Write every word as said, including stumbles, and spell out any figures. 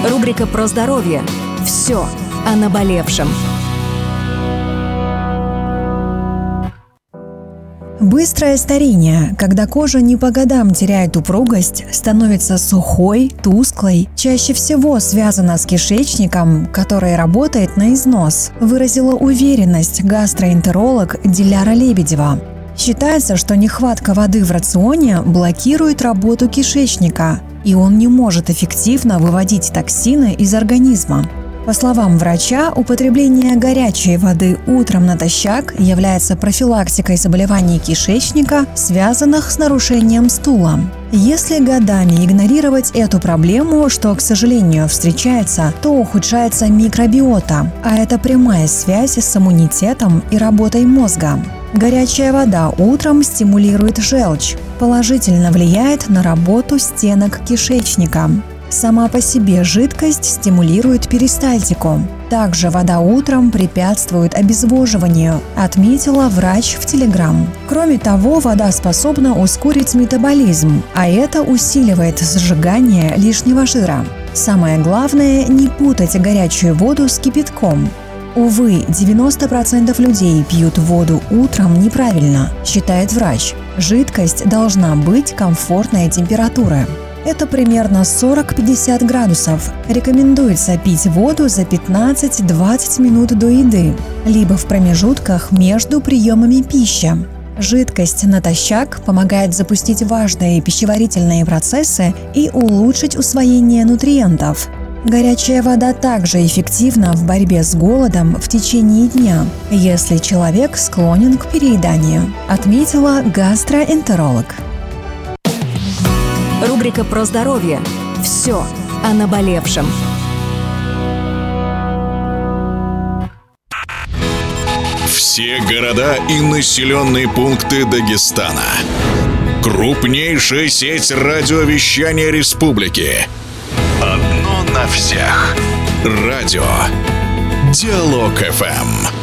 Рубрика про здоровье. Все о наболевшем. Быстрое старение, когда кожа не по годам теряет упругость, становится сухой, тусклой, чаще всего связано с кишечником, который работает на износ, выразила уверенность гастроэнтеролог Диляра Лебедева. Считается, что нехватка воды в рационе блокирует работу кишечника, и он не может эффективно выводить токсины из организма. По словам врача, употребление горячей воды утром натощак является профилактикой заболеваний кишечника, связанных с нарушением стула. Если годами игнорировать эту проблему, что, к сожалению, встречается, то ухудшается микробиота, а это прямая связь с иммунитетом и работой мозга. Горячая вода утром стимулирует желчь, положительно влияет на работу стенок кишечника. Сама по себе жидкость стимулирует перистальтику. Также вода утром препятствует обезвоживанию, отметила врач в Телеграм. Кроме того, вода способна ускорить метаболизм, а это усиливает сжигание лишнего жира. Самое главное – не путать горячую воду с кипятком. Увы, девяносто процентов людей пьют воду утром неправильно, считает врач. Жидкость должна быть комфортной температуры. Это примерно сорок-пятьдесят градусов. Рекомендуется пить воду за пятнадцать-двадцать минут до еды, либо в промежутках между приемами пищи. Жидкость натощак помогает запустить важные пищеварительные процессы и улучшить усвоение нутриентов. Горячая вода также эффективна в борьбе с голодом в течение дня, если человек склонен к перееданию, отметила гастроэнтеролог. Рубрика про здоровье. Все о наболевшем. Все города и населенные пункты Дагестана. Крупнейшая сеть радиовещания республики. Одно на всех. Радио Диалог эф эм.